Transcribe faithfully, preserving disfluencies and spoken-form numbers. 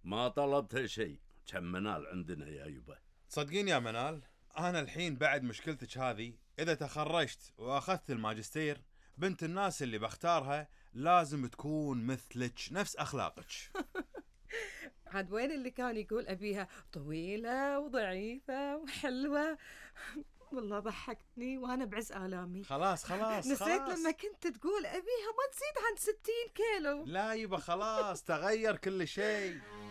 ما طلبت شيء. كم منال عندنا يا يبا؟ تصدقين يا منال، أنا الحين بعد مشكلتك هذه إذا تخرجت وأخذت الماجستير، بنت الناس اللي بختارها لازم تكون مثلك، نفس أخلاقك. عاد وين اللي كان يقول أبيها طويلة وضعيفة وحلوة؟ والله ضحكتني وأنا بعز آلامي. خلاص خلاص نسيت خلاص. لما كنت تقول أبيها ما تزيد عن ستين كيلو. لا يبا خلاص، تغير كل شيء.